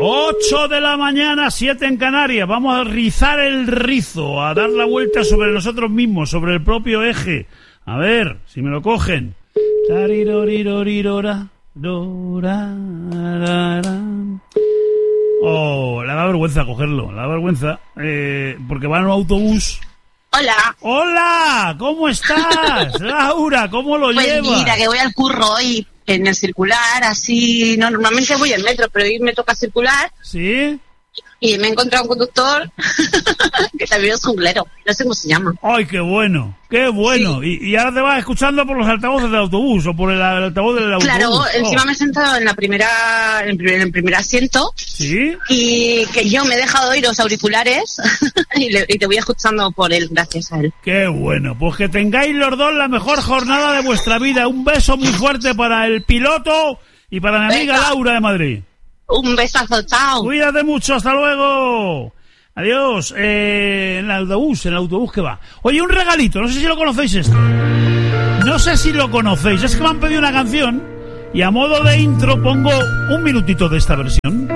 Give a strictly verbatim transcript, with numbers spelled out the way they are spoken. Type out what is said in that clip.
ocho de la mañana, siete en Canarias. Vamos a rizar el rizo, a dar la vuelta sobre nosotros mismos, sobre el propio eje. A ver, si me lo cogen. Tarirorirora, dora, oh, le da vergüenza cogerlo, le da vergüenza. Eh, porque va en un autobús. Hola. Hola, ¿cómo estás? Laura, ¿cómo lo pues llevas? Pues mira, que voy al curro hoy en el circular, así, no, normalmente voy en metro, pero hoy me toca circular. ¿Sí? Y me he encontrado un conductor que también es junglero, no sé cómo se llama. ¡Ay, qué bueno! ¡Qué bueno! Sí. Y, y ahora te vas escuchando por los altavoces del autobús o por el, el altavoz del autobús. Claro, encima oh. me he sentado en la primera, en el primer, en el primer asiento. ¿Sí? Y que yo me he dejado oír los auriculares y, le, y te voy escuchando por él, gracias a él. ¡Qué bueno! Pues que tengáis los dos la mejor jornada de vuestra vida. Un beso muy fuerte para el piloto y para mi amiga Venga. Laura de Madrid. Un besazo, chao. Cuídate mucho, hasta luego. Adiós. Eh, en el autobús, en el autobús que va. Oye, un regalito, no sé si lo conocéis esto. No sé si lo conocéis. Es que me han pedido una canción y a modo de intro pongo un minutito de esta versión.